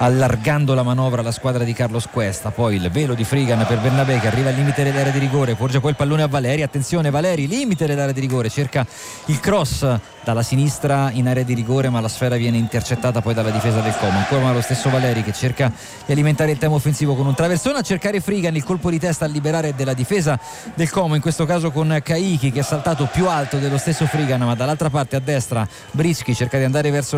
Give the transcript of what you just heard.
allargando la manovra la squadra di Carlos Cuesta. Poi il velo di Frigan per Bernabé che arriva al limite dell'area di rigore, porge poi il pallone a Valeri, attenzione Valeri, limite dell'area di rigore, cerca il cross dalla sinistra in area di rigore, ma la sfera viene intercettata poi dalla difesa del Como. Ancora lo stesso Valeri che cerca di alimentare il tempo offensivo con un traversone, a cercare Frigan, il colpo di testa a liberare della difesa del Como, in questo caso con Caicchi che è saltato più alto dello stesso Frigan, ma dall'altra parte a destra Brischi cerca di andare verso